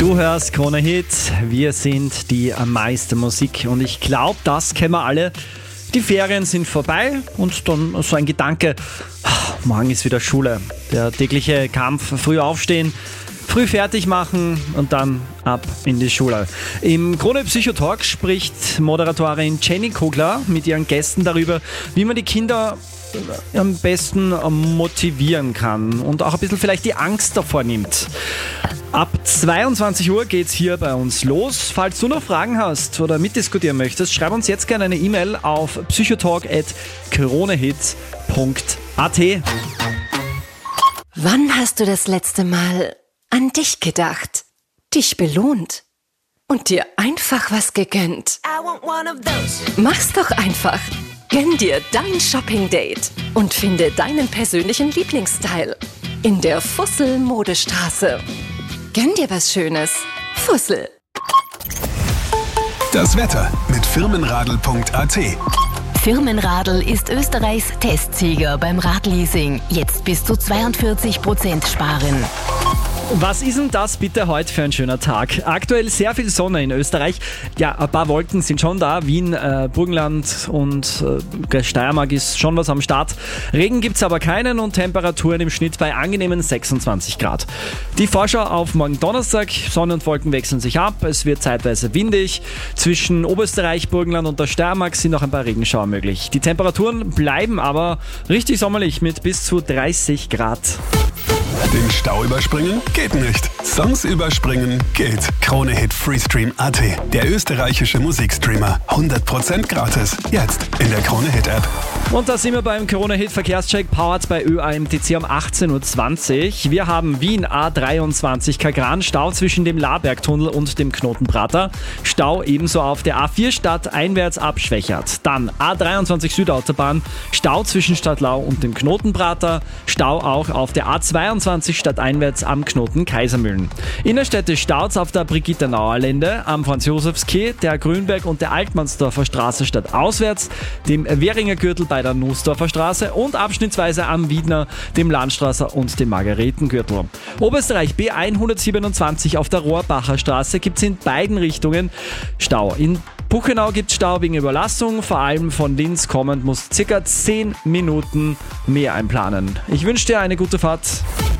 Du hörst Krone Hit, wir sind die meiste Musik und ich glaube, das kennen wir alle. Die Ferien sind vorbei und dann so ein Gedanke, morgen ist wieder Schule. Der tägliche Kampf, früh aufstehen, früh fertig machen und dann ab in die Schule. Im Krone Psychotalk spricht Moderatorin Jenny Kogler mit ihren Gästen darüber, wie man die Kinder am besten motivieren kann und auch ein bisschen vielleicht die Angst davor nimmt. Ab 22 Uhr geht's hier bei uns los. Falls du noch Fragen hast oder mitdiskutieren möchtest, schreib uns jetzt gerne eine E-Mail auf psychotalk@kronehit.at. Wann hast du das letzte Mal an dich gedacht, dich belohnt und dir einfach was gegönnt? Mach's doch einfach. Gönn dir dein Shopping-Date und finde deinen persönlichen Lieblingsteil in der Fussel-Modestraße. Gönn dir was Schönes. Fussel. Das Wetter mit firmenradl.at. Firmenradl ist Österreichs Testsieger beim Radleasing. Jetzt bis zu 42% sparen. Was ist denn das bitte heute für ein schöner Tag? Aktuell sehr viel Sonne in Österreich. Ja, ein paar Wolken sind schon da. Wien, Burgenland und Steiermark ist schon was am Start. Regen gibt's aber keinen und Temperaturen im Schnitt bei angenehmen 26 Grad. Die Vorschau auf morgen Donnerstag. Sonne und Wolken wechseln sich ab. Es wird zeitweise windig. Zwischen Oberösterreich, Burgenland und der Steiermark sind noch ein paar Regenschauer möglich. Die Temperaturen bleiben aber richtig sommerlich mit bis zu 30 Grad. Den Stau überspringen? Geht nicht. Songs überspringen? Geht. Krone Hit Freestream.at. Der österreichische Musikstreamer. 100% gratis. Jetzt in der Krone Hit App. Und da sind wir beim Krone Hit Verkehrscheck, powered bei ÖAMTC um 18.20 Uhr. Wir haben Wien A23 Kagran, Stau zwischen dem Labergtunnel und dem Knotenprater. Stau ebenso auf der A4 stadteinwärts abschwächert. Dann A23 Südautobahn, Stau zwischen Stadtlau und dem Knotenprater. Stau auch auf der A22 stadteinwärts am Knoten Kaisermühlen. Innerstädte Staus auf der Brigitta-Nauer Lände, am Franz-Josefs-Quai, der Grünberg und der Altmannsdorfer Straße stadtauswärts, dem Währinger Gürtel bei der Nussdorfer Straße und abschnittsweise am Wiedner, dem Landstrasser und dem Margaretengürtel. Oberösterreich B127 auf der Rohrbacher Straße gibt es in beiden Richtungen Stau. In Buchenau gibt es Stau wegen Überlastung, vor allem von Linz kommend muss ca. 10 Minuten mehr einplanen. Ich wünsche dir eine gute Fahrt.